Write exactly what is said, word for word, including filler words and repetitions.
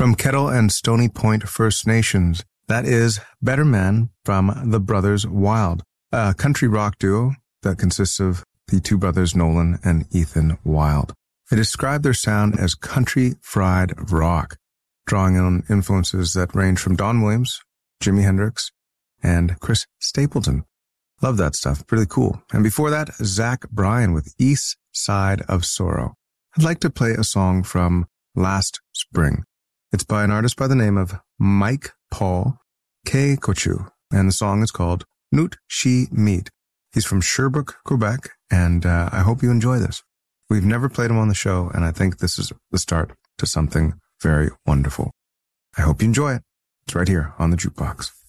From Kettle and Stony Point First Nations, that is Better Man from the Brothers Wild, a country rock duo that consists of the two brothers Nolan and Ethan Wild. They describe their sound as country fried rock, drawing on influences that range from Don Williams, Jimi Hendrix, and Chris Stapleton. Love that stuff. Really cool. And before that, Zach Bryan with East Side of Sorrow. I'd like to play a song from last spring. It's by an artist by the name of Mike Paul K. Kochu, and the song is called Noot She Meet. He's from Sherbrooke, Quebec, and uh, I hope you enjoy this. We've never played him on the show, and I think this is the start to something very wonderful. I hope you enjoy it. It's right here on the Jukebox.